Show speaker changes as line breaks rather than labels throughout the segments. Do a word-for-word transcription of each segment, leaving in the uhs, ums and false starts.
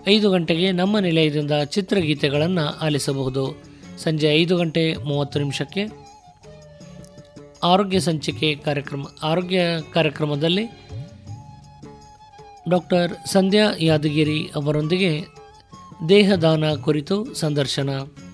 ಐದು ಗಂಟೆಗೆ ನಮ್ಮ ನಿಲಯದಿಂದ ಚಿತ್ರಗೀತೆಗಳನ್ನು ಆಲಿಸಬಹುದು. ಸಂಜೆ ಐದು ಗಂಟೆ ಮೂವತ್ತು ನಿಮಿಷಕ್ಕೆ ಆರೋಗ್ಯ ಸಂಚಿಕೆ ಕಾರ್ಯಕ್ರಮ. ಆರೋಗ್ಯ ಕಾರ್ಯಕ್ರಮದಲ್ಲಿ ಡಾಕ್ಟರ್ ಸಂಧ್ಯಾ ಯಾದಗಿರಿ ಅವರೊಂದಿಗೆ ದೇಹದಾನ ಕುರಿತು ಸಂದರ್ಶನ.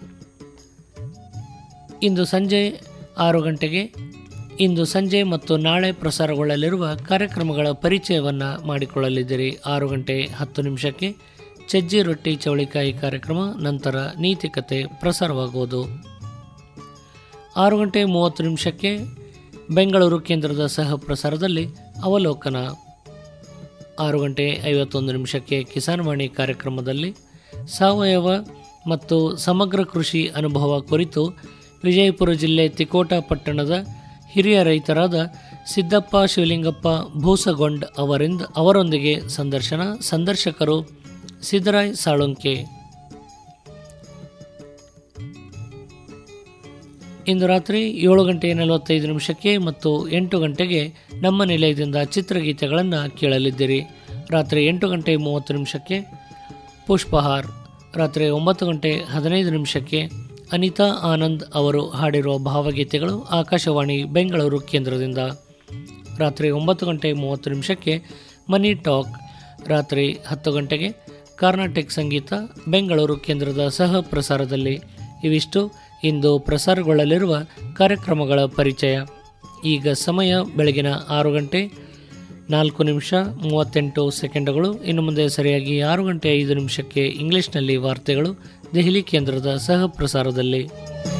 ಇಂದು ಸಂಜೆ ಆರು ಗಂಟೆಗೆ ಇಂದು ಸಂಜೆ ಮತ್ತು ನಾಳೆ ಪ್ರಸಾರಗೊಳ್ಳಲಿರುವ ಕಾರ್ಯಕ್ರಮಗಳ ಪರಿಚಯವನ್ನು ಮಾಡಿಕೊಳ್ಳಲಿದ್ದೀರಿ. ಆರು ಗಂಟೆ ಹತ್ತು ನಿಮಿಷಕ್ಕೆ ಸಜ್ಜಿ ರೊಟ್ಟಿ ಚವಳಿಕಾಯಿ ಕಾರ್ಯಕ್ರಮ, ನಂತರ ನೀತಿಕತೆ ಪ್ರಸಾರವಾಗುವುದು. ಆರು ಗಂಟೆ ಮೂವತ್ತು ನಿಮಿಷಕ್ಕೆ ಬೆಂಗಳೂರು ಕೇಂದ್ರದ ಸಹ ಪ್ರಸಾರದಲ್ಲಿ ಅವಲೋಕನ. ಆರು ಗಂಟೆ ಐವತ್ತೊಂದು ನಿಮಿಷಕ್ಕೆ ಕಿಸಾನ್ವಾಣಿ ಕಾರ್ಯಕ್ರಮದಲ್ಲಿ ಸಾವಯವ ಮತ್ತು ಸಮಗ್ರ ಕೃಷಿ ಅನುಭವ ಕುರಿತು ವಿಜಯಪುರ ಜಿಲ್ಲೆ ತಿಕೋಟ ಪಟ್ಟಣದ ಹಿರಿಯ ರೈತರಾದ ಸಿದ್ದಪ್ಪ ಶಿವಲಿಂಗಪ್ಪ ಭೂಸಗೊಂಡ್ ಅವರಿಂದ ಅವರೊಂದಿಗೆ ಸಂದರ್ಶನ. ಸಂದರ್ಶಕರು ಸಿದ್ದರಾಯ್ ಸಾಳುಂಕೆ. ಇಂದು ರಾತ್ರಿ ಏಳು ಗಂಟೆ ನಲವತ್ತೈದು ನಿಮಿಷಕ್ಕೆ ಮತ್ತು ಎಂಟು ಗಂಟೆಗೆ ನಮ್ಮ ನಿಲಯದಿಂದ ಚಿತ್ರಗೀತೆಗಳನ್ನು ಕೇಳಲಿದ್ದೀರಿ. ರಾತ್ರಿ ಎಂಟು ಗಂಟೆ ಮೂವತ್ತು ನಿಮಿಷಕ್ಕೆ ಪುಷ್ಪಹಾರ್. ರಾತ್ರಿ ಒಂಬತ್ತು ಗಂಟೆ ಹದಿನೈದು ನಿಮಿಷಕ್ಕೆ ಅನಿತಾ ಆನಂದ್ ಅವರು ಹಾಡಿರುವ ಭಾವಗೀತೆಗಳು ಆಕಾಶವಾಣಿ ಬೆಂಗಳೂರು ಕೇಂದ್ರದಿಂದ. ರಾತ್ರಿ ಒಂಬತ್ತು ಗಂಟೆ ಮೂವತ್ತು ನಿಮಿಷಕ್ಕೆ ಮನಿ ಟಾಕ್. ರಾತ್ರಿ ಹತ್ತು ಗಂಟೆಗೆ ಕರ್ನಾಟಕ ಸಂಗೀತ ಬೆಂಗಳೂರು ಕೇಂದ್ರದ ಸಹ ಪ್ರಸಾರದಲ್ಲಿ. ಇವಿಷ್ಟು ಇಂದು ಪ್ರಸಾರಗೊಳ್ಳಲಿರುವ ಕಾರ್ಯಕ್ರಮಗಳ ಪರಿಚಯ. ಈಗ ಸಮಯ ಬೆಳಗಿನ ಆರು ಗಂಟೆ ನಾಲ್ಕು ನಿಮಿಷ ಮೂವತ್ತೆಂಟು ಸೆಕೆಂಡುಗಳು. ಇನ್ನು ಮುಂದೆ ಸರಿಯಾಗಿ ಆರು ಗಂಟೆ ಐದು ನಿಮಿಷಕ್ಕೆ ಇಂಗ್ಲಿಷ್ನಲ್ಲಿ ವಾರ್ತೆಗಳು ದೆಹಲಿ ಕೇಂದ್ರದ ಸಹ ಪ್ರಸಾರದಲ್ಲಿ.